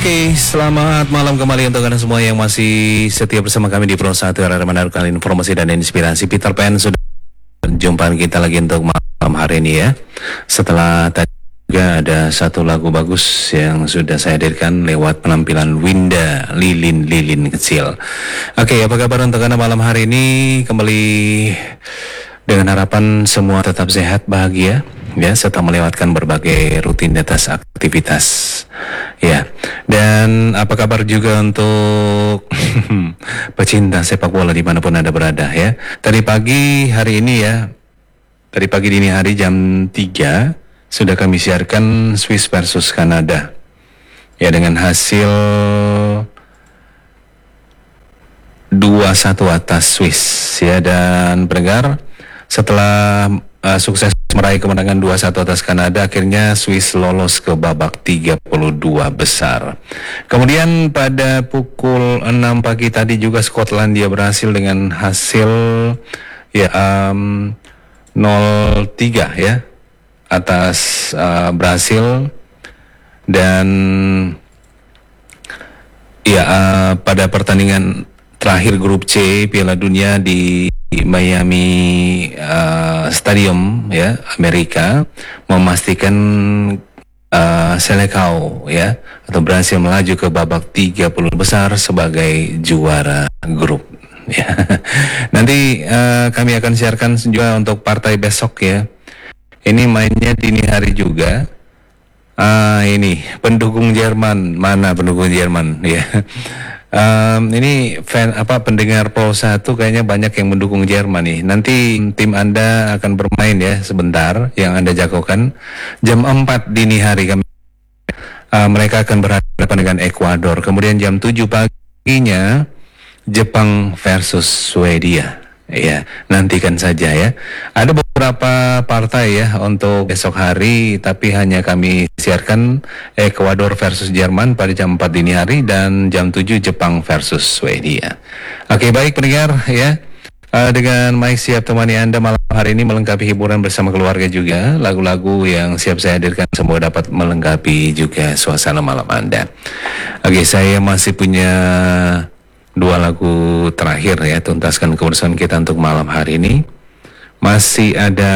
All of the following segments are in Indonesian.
Oke, selamat malam kembali untuk Anda semua yang masih setia bersama kami di Pro 1 area menaruhkan informasi dan inspirasi. Peter Pan sudah berjumpa kita lagi untuk malam hari ini ya. Setelah tadi juga ada satu lagu bagus yang sudah saya hadirkan lewat penampilan Winda Lilin Kecil. Oke, apa kabar untuk Anda malam hari ini? Kembali dengan harapan semua tetap sehat, bahagia ya, serta melewatkan berbagai rutinitas aktivitas ya. Dan apa kabar juga untuk pecinta sepak bola dimanapun Anda berada ya. Tadi pagi dini hari jam 3 sudah kami siarkan Swiss versus Kanada ya, dengan hasil 2-1 atas Swiss ya. Dan pendengar, setelah sukses meraih kemenangan 2-1 atas Kanada, akhirnya Swiss lolos ke babak 32 besar. Kemudian pada pukul 6 pagi tadi juga Skotlandia berhasil dengan hasil ya 0-3 ya atas Brasil. Dan ya pada pertandingan terakhir grup C Piala Dunia di Miami Stadium ya, Amerika, memastikan Selecao ya, atau berhasil melaju ke babak 30 besar sebagai juara grup ya. Nanti kami akan siarkan juga untuk partai besok ya. Ini mainnya dini hari juga. Ini pendukung Jerman, mana pendukung Jerman ya. Ini pendengar Pro 1 kayaknya banyak yang mendukung Jerman nih. Nanti tim Anda akan bermain ya sebentar, yang Anda jagokan jam 4 dini hari kami. Mereka akan berhadapan dengan Ekuador. Kemudian jam 7 paginya Jepang versus Swedia. Ya, nantikan saja ya. Ada beberapa partai ya untuk besok hari, tapi hanya kami siarkan Ekuador versus Jerman pada jam 4 dini hari dan jam 7 Jepang versus Swedia. Oke, baik pendengar ya. Dengan Mike siap temani Anda malam hari ini melengkapi hiburan bersama keluarga juga. Lagu-lagu yang siap saya hadirkan semua dapat melengkapi juga suasana malam Anda. Oke, saya masih punya 2 lagu terakhir ya, tuntaskan kebersamaan kita untuk malam hari ini. Masih ada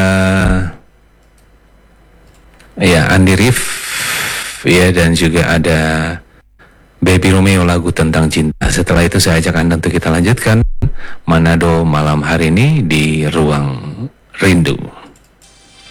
ya Andi Rif ya, dan juga ada Baby Romeo, lagu tentang cinta. Setelah itu saya ajak Anda untuk kita lanjutkan Manado malam hari ini di Ruang Rindu.